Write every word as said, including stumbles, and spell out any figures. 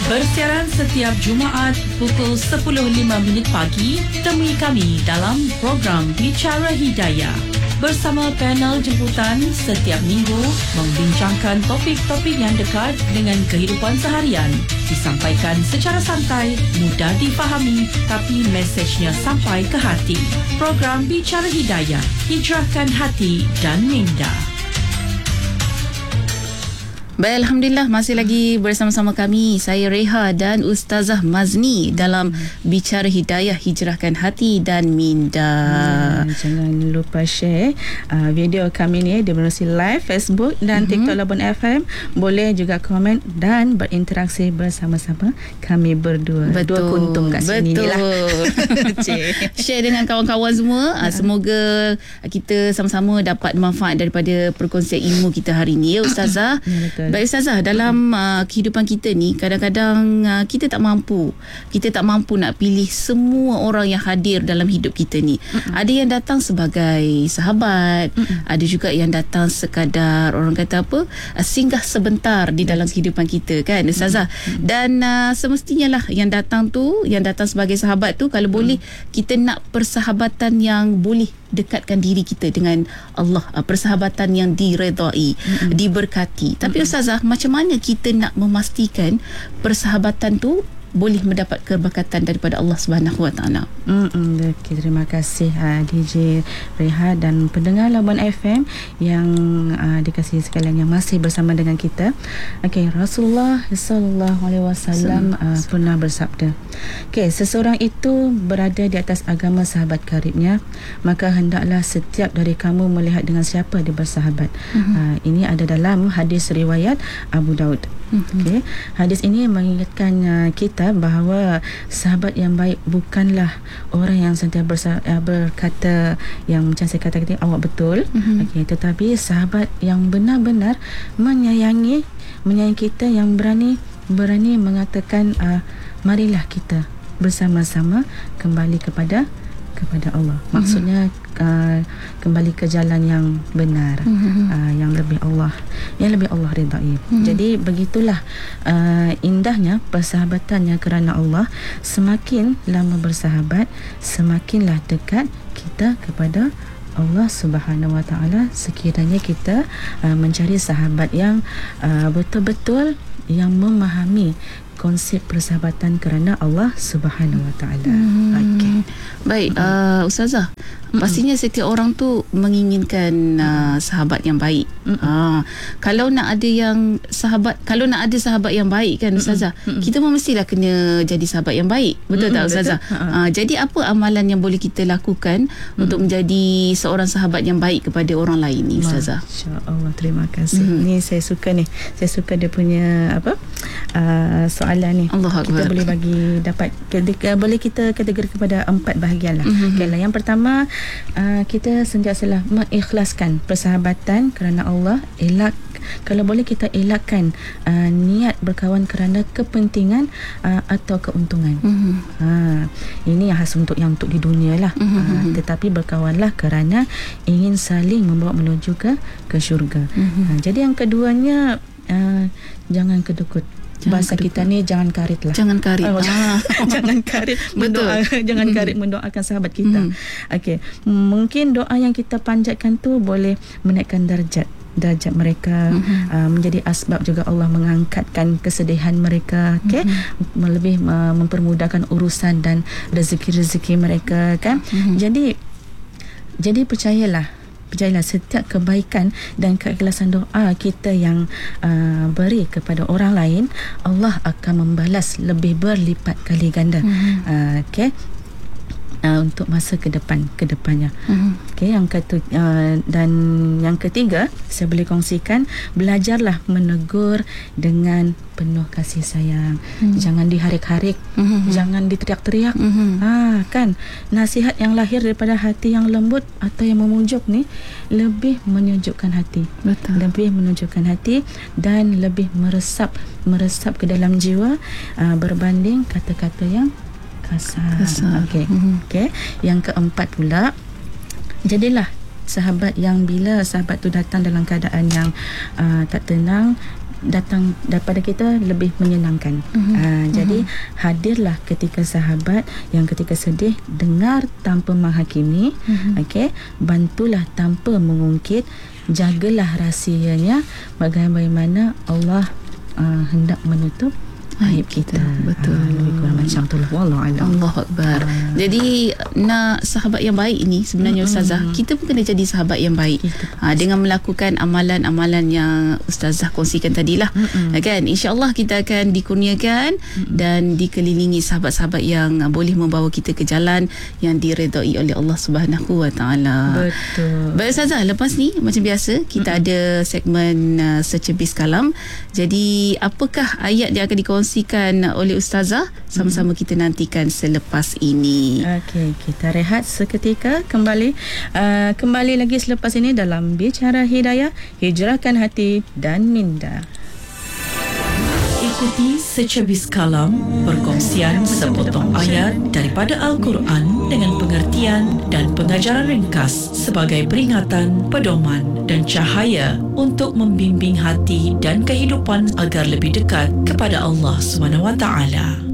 Bersiaran setiap Jumaat pukul sepuluh lima minit pagi. Temui kami dalam program Bicara Hidayah bersama panel jemputan setiap minggu membincangkan topik-topik yang dekat dengan kehidupan seharian. Disampaikan secara santai, mudah difahami, tapi mesejnya sampai ke hati. Program Bicara Hidayah, hijrahkan hati dan minda. Baik, Alhamdulillah masih lagi bersama-sama kami, saya Reha dan Ustazah Mazni dalam Bicara Hidayah, hijrahkan hati dan minda. Hmm, jangan lupa share uh, video kami ni di menerusi live Facebook dan mm-hmm. TikTok Labuan F M. Boleh juga komen dan berinteraksi bersama-sama kami berdua. Betul. Dua kuntung kat sini Betul. lah. Share dengan kawan-kawan semua. Uh, semoga kita sama-sama dapat manfaat daripada perkongsian ilmu kita hari ini, ya Ustazah. Ya, baik Ustazah, dalam uh, kehidupan kita ni kadang-kadang uh, kita tak mampu kita tak mampu nak pilih semua orang yang hadir dalam hidup kita ni. Mm-mm. Ada yang datang sebagai sahabat. Mm-mm. Ada juga yang datang sekadar orang kata apa, uh, singgah sebentar di dalam kehidupan kita, kan Ustazah. Mm-mm. Dan uh, semestinya lah yang datang tu, yang datang sebagai sahabat tu, kalau mm. boleh kita nak persahabatan yang boleh dekatkan diri kita dengan Allah, uh, persahabatan yang diredai, mm-hmm. diberkati. Tapi mm-hmm. Ustazah, macam mana kita nak memastikan persahabatan tu boleh mendapat keberkatan daripada Allah Subhanahu Wa Taala? Hmm, okay, terima kasih uh, D J Reha dan pendengar Labuan F M yang uh, dikasihi sekalian yang masih bersama dengan kita. Okey, Rasulullah sallallahu alaihi wasallam uh, pernah bersabda, okey, seseorang itu berada di atas agama sahabat karibnya, maka hendaklah setiap dari kamu melihat dengan siapa dia bersahabat. Mm-hmm. Uh, ini ada dalam hadis riwayat Abu Daud. Mm-hmm. Okey, hadis ini mengingatkan uh, kita bahawa sahabat yang baik bukanlah orang yang sentiasa bersa- berkata yang macam saya kata tadi, awak betul. Mm-hmm. Okey, tetapi sahabat yang benar-benar menyayangi menyayangi kita, yang berani berani mengatakan uh, marilah kita bersama-sama kembali kepada kepada Allah. Maksudnya uh, kembali ke jalan yang benar, mm-hmm. uh, yang lebih Allah yang lebih Allah redai. Mm-hmm. Jadi begitulah uh, indahnya persahabatannya kerana Allah. Semakin lama bersahabat, semakinlah dekat kita kepada Allah Subhanahu Wa Taala, sekiranya kita uh, mencari sahabat yang uh, betul-betul yang memahami konsep persahabatan kerana Allah Subhanahu Wa Taala. Hmm. Okey. Baik, uh, Ustazah, mm-mm. pastinya setiap orang tu menginginkan uh, sahabat yang baik. Uh, kalau nak ada yang sahabat, kalau nak ada sahabat yang baik, kan Ustazah, Mm-mm. kita pun mestilah kena jadi sahabat yang baik. Betul Mm-mm, tak Ustazah? Betul. Uh, jadi apa amalan yang boleh kita lakukan Mm-mm. untuk menjadi seorang sahabat yang baik kepada orang lain ni, Ustazah? Masya-Allah, terima kasih. Mm-hmm. Ni saya suka ni. Saya suka dia punya apa? Uh, soalan ni. Allah kita Akbar. boleh bagi dapat boleh kita kategori kepada empat bahagian lah. Mm-hmm. Okay, yang pertama, uh, kita sentiasalah mengikhlaskan persahabatan kerana Allah. Elak, kalau boleh kita elakkan uh, niat berkawan kerana kepentingan uh, atau keuntungan. Mm-hmm. uh, ini yang khas untuk yang untuk di dunia lah. Mm-hmm. uh, tetapi berkawanlah kerana ingin saling membawa menuju ke ke syurga. Mm-hmm. uh, jadi yang keduanya, uh, jangan kedukut. Jangan bahasa kedukut. Kita ni jangan karit lah. Jangan karit. Oh, ah. jangan karit mendoa, jangan karit mendoakan sahabat kita. Mm-hmm. Okey, mungkin doa yang kita panjatkan tu boleh menaikkan darjat darjat mereka, mm-hmm. uh, menjadi asbab juga Allah mengangkatkan kesedihan mereka, okey, mm-hmm. lebih uh, mempermudahkan urusan dan rezeki-rezeki mereka, kan. Mm-hmm. Jadi jadi percayalah Percayalah setiap kebaikan dan keikhlasan doa kita yang uh, beri kepada orang lain, Allah akan membalas lebih berlipat kali ganda. Mm-hmm. uh, okey, uh, untuk masa ke depan ke depannya. Mm-hmm. Okey, yang ketiga, uh, dan yang ketiga saya boleh kongsikan, belajarlah menegur dengan penuh kasih sayang. Mm-hmm. Jangan diharik-harik, mm-hmm. jangan diteriak-teriak. Mm-hmm. Ha, kan, nasihat yang lahir daripada hati yang lembut atau yang memujuk ni lebih menyejukkan hati. Betul. Lebih menunjukkan hati dan lebih meresap meresap ke dalam jiwa uh, berbanding kata-kata yang kasar. kasar. Okey. Mm-hmm. Okey. Yang keempat pula, jadilah sahabat yang bila sahabat tu datang dalam keadaan yang uh, tak tenang, datang daripada kita lebih menyenangkan. Mm-hmm. Uh, jadi mm-hmm. hadirlah ketika sahabat yang ketika sedih, dengar tanpa menghakimi, mm-hmm. okey, bantulah tanpa mengungkit, jagalah rahsianya bagaimana Allah uh, hendak menutup aib kita. Betul. Ah, lebih kurang macam tu lah. Wallahualam. Allahu Akbar. Ah. Jadi nak sahabat yang baik ni sebenarnya mm-hmm. Ustazah, kita pun kena jadi sahabat yang baik. Ha, dengan melakukan amalan-amalan yang Ustazah kongsikan tadilah. Mm-hmm. Kan? InsyaAllah kita akan dikurniakan mm-hmm. dan dikelilingi sahabat-sahabat yang boleh membawa kita ke jalan yang diredai oleh Allah Subhanahu Wa Taala. Betul. Baik Ustazah, lepas ni macam biasa kita mm-hmm. ada segmen uh, secebis kalam. Jadi apakah ayat yang akan dikongsikan oleh Ustazah? Sama-sama kita nantikan selepas ini. Okey, kita rehat seketika, kembali uh, kembali lagi selepas ini dalam Bicara Hidayah, hijrahkan hati dan minda. Ikuti secebis kalam, perkongsian sepotong ayat daripada Al-Quran dengan pengertian dan pengajaran ringkas sebagai peringatan, pedoman dan cahaya untuk membimbing hati dan kehidupan agar lebih dekat kepada Allah Subhanahu Wa Taala.